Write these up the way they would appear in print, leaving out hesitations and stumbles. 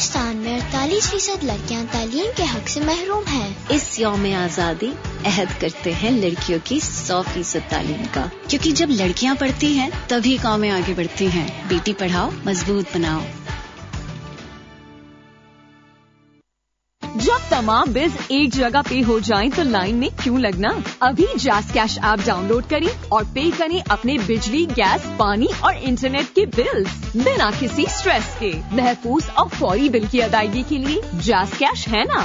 پاکستان میں 48% لڑکیاں تعلیم کے حق سے محروم ہیں۔ اس یوم آزادی عہد کرتے ہیں لڑکیوں کی 100% تعلیم کا، کیونکہ جب لڑکیاں پڑھتی ہیں تبھی قومیں آگے بڑھتی ہیں۔ بیٹی پڑھاؤ، مضبوط بناؤ۔ جب تمام بلز ایک جگہ پے ہو جائیں تو لائن میں کیوں لگنا؟ ابھی jazz cash app down load کریں اور پے کریں اپنے بجلی، گیس، پانی اور انٹرنیٹ کے بلز بنا کسی سٹریس کے۔ محفوظ اور فوری بل کی ادائیگی کے لیے جاز کیش ہے نا۔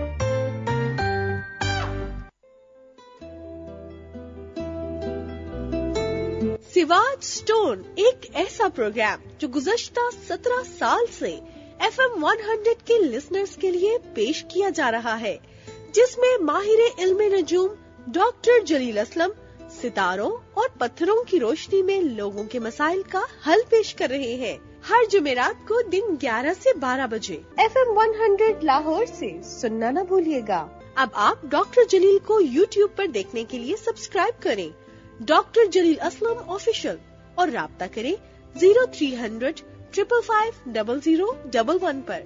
سواد سٹون ایک ایسا پروگرام جو گزشتہ 17 سال سے FM 100 کے لسنرز کے لیے پیش کیا جا رہا ہے، جس میں ماہر علم نجوم ڈاکٹر جلیل اسلم ستاروں اور پتھروں کی روشنی میں لوگوں کے مسائل کا حل پیش کر رہے ہیں۔ ہر جمعرات کو دن 11 سے 12 بجے FM 100 لاہور سے سننا نہ بھولیے گا۔ اب آپ ڈاکٹر جلیل کو YouTube پر دیکھنے کے لیے سبسکرائب کریں، ڈاکٹر جلیل اسلم آفیشل، اور رابطہ کریں 0300 555 0011 پر۔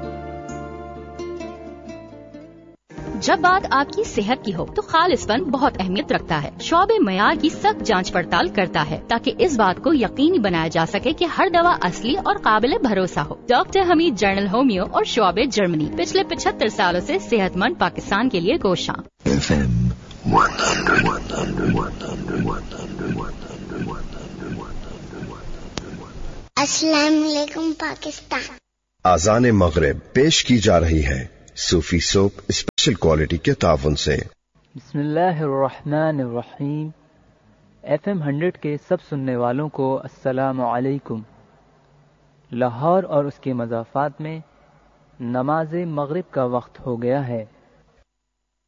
جب بات آپ کی صحت کی ہو تو خالص فن بہت اہمیت رکھتا ہے۔ شعبہ معیار کی سخت جانچ پڑتال کرتا ہے تاکہ اس بات کو یقینی بنایا جا سکے کہ ہر دوا اصلی اور قابل بھروسہ ہو۔ ڈاکٹر حمید جنرل ہومیو اور شعبہ جرمنی پچھلے 75 سالوں سے صحت مند پاکستان کے لیے کوشاں۔ السلام علیکم پاکستان۔ آذان مغرب پیش کی جا رہی ہے صوفی سوپ اسپیشل کوالٹی کے تعاون سے۔ بسم اللہ الرحمن الرحیم۔ FM 100 کے سب سننے والوں کو السلام علیکم۔ لاہور اور اس کے مضافات میں نماز مغرب کا وقت ہو گیا ہے۔